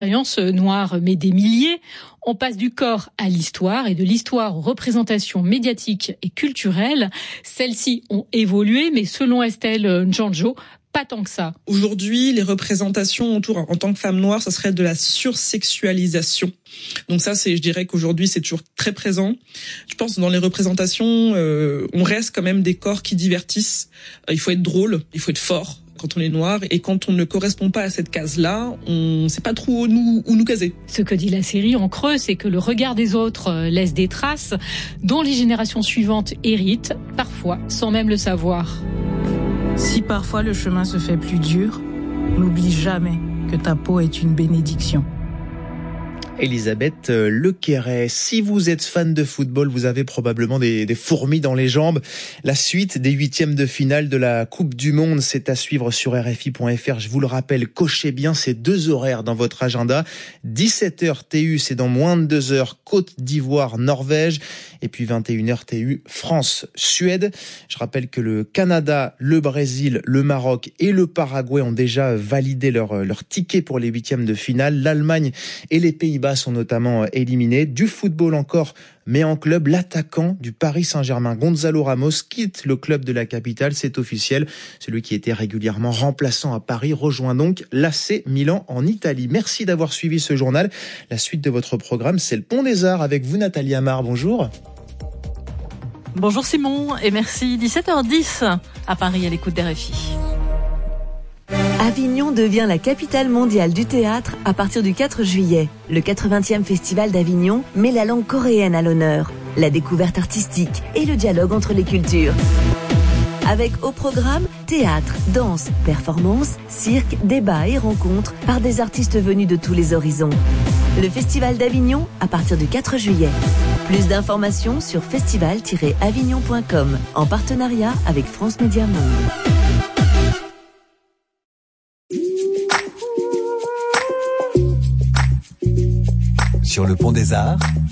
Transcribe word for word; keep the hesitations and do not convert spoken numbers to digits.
Expérience noire, mais des milliers. On passe du corps à l'histoire et de l'histoire aux représentations médiatiques et culturelles. Celles-ci ont évolué, mais selon Estelle Njanjo, pas tant que ça. Aujourd'hui, les représentations autour, en tant que femme noire, ça serait de la sursexualisation. Donc ça, c'est, je dirais qu'aujourd'hui, c'est toujours très présent. Je pense que dans les représentations, euh, on reste quand même des corps qui divertissent. Il faut être drôle, il faut être fort quand on est noir, et quand on ne correspond pas à cette case-là, on ne sait pas trop où nous, où nous caser. Ce que dit la série en creux, c'est que le regard des autres laisse des traces dont les générations suivantes héritent, parfois sans même le savoir. Si parfois le chemin se fait plus dur, n'oublie jamais que ta peau est une bénédiction. Elisabeth Lequéret. Si vous êtes fan de football, vous avez probablement des, des fourmis dans les jambes. La suite des huitièmes de finale de la Coupe du Monde, c'est à suivre sur R F I point F R. Je vous le rappelle, cochez bien ces deux horaires dans votre agenda. dix-sept heures T U, c'est dans moins de deux heures, Côte d'Ivoire, Norvège. Et puis vingt et une heures T U, France, Suède. Je rappelle que le Canada, le Brésil, le Maroc et le Paraguay ont déjà validé leur, leur ticket pour les huitièmes de finale. L'Allemagne et les Pays-Bas sont notamment éliminés. Du football encore, mais en club, l'attaquant du Paris Saint-Germain, Gonzalo Ramos, quitte le club de la capitale. C'est officiel. Celui qui était régulièrement remplaçant à Paris rejoint donc l'A C Milan en Italie. Merci d'avoir suivi ce journal. La suite de votre programme, c'est le Pont des Arts avec vous, Nathalie Amar. Bonjour. Bonjour Simon et merci. dix-sept heures dix à Paris à l'écoute d'R F I. Avignon devient la capitale mondiale du théâtre à partir du quatre juillet. Le quatre-vingtième festival d'Avignon met la langue coréenne à l'honneur, la découverte artistique et le dialogue entre les cultures. Avec au programme théâtre, danse, performance, cirque, débat et rencontres par des artistes venus de tous les horizons. Le Festival d'Avignon à partir du quatre juillet. Plus d'informations sur festival tiret avignon point com en partenariat avec France Média Monde. Sur le Pont des Arts,